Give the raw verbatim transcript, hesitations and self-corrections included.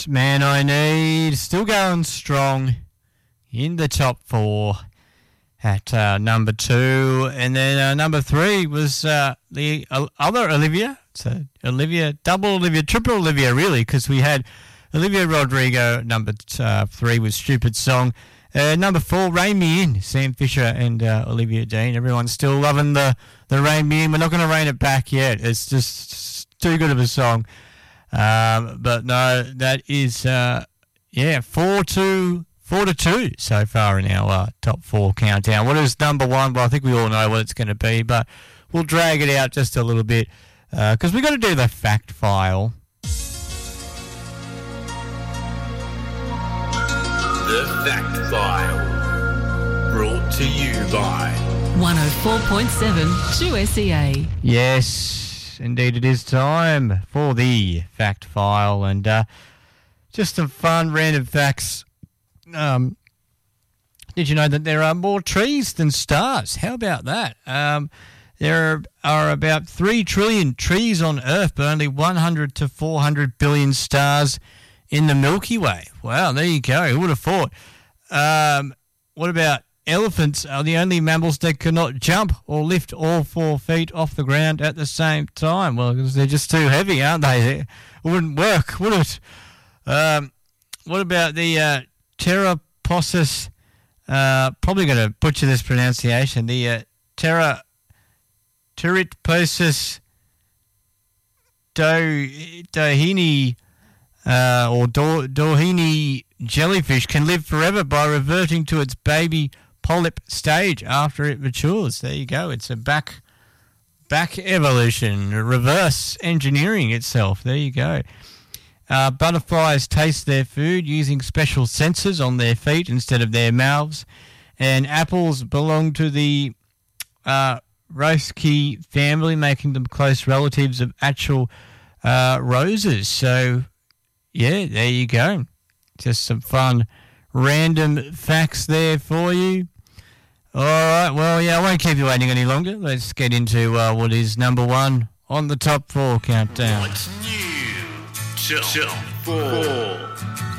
This Man I Need, still going strong in the top four at uh, number two. And then uh, number three was uh, the uh, other Olivia. So Olivia, double Olivia, triple Olivia, really, because we had Olivia Rodrigo, number uh, three with Stupid Song. Uh, number four, Rain Me In, Sam Fisher and uh, Olivia Dean. Everyone's still loving the, the Rain Me In. We're not going to rain it back yet. It's just too good of a song. Um, but no, that is, uh, yeah, four to, four to two so far in our uh, top four countdown. What is number one? Well, I think we all know what it's going to be, but we'll drag it out just a little bit because uh, we've got to do the fact file. The Fact File, brought to you by one oh four point seven two S E A. Yes, indeed it is time for the Fact File, and uh, just some fun random facts. Um, did you know that there are more trees than stars? How about that? Um, there are about three trillion trees on Earth, but only one hundred to four hundred billion stars in the Milky Way. Wow, there you go. Who would have thought? Um, what about elephants are the only mammals that cannot jump or lift all four feet off the ground at the same time? Well, because they're just too heavy, aren't they? It wouldn't work, would it? Um, what about the uh, Pteropussus? Uh, probably going to butcher this pronunciation. The uh, Ptera, Pteropussus do, doheny uh, or do, doheny jellyfish can live forever by reverting to its baby polyp stage after it matures. There you go. It's a back back evolution, reverse engineering itself. There you go. Uh, butterflies taste their food using special sensors on their feet instead of their mouths. And apples belong to the uh, Rosaceae family, making them close relatives of actual uh, roses. So, yeah, there you go. Just some fun random facts there for you. All right, well, yeah, I won't keep you waiting any longer. Let's get into uh, what is number one on the top four countdown. What's new? Top, top four.